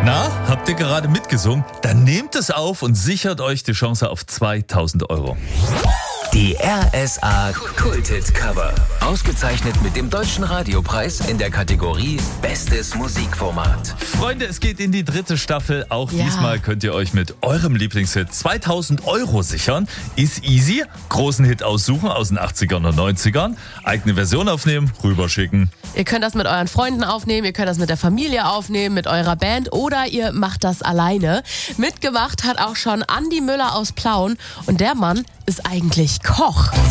Na, habt ihr gerade mitgesungen? Dann nehmt es auf und sichert euch die Chance auf 2000 Euro. Die RSA Kulthit Cover. Ausgezeichnet mit dem Deutschen Radiopreis in der Kategorie Bestes Musikformat. Freunde, es geht in die 3. Staffel. Auch Ja. diesmal könnt ihr euch mit eurem Lieblingshit 2000 Euro sichern. Ist easy. Großen Hit aussuchen aus den 80ern und 90ern. Eigene Version aufnehmen, rüberschicken. Ihr könnt das mit euren Freunden aufnehmen, ihr könnt das mit der Familie aufnehmen, mit eurer Band oder ihr macht das alleine. Mitgemacht hat auch schon Andi Müller aus Plauen und der Mann ist eigentlich Koch.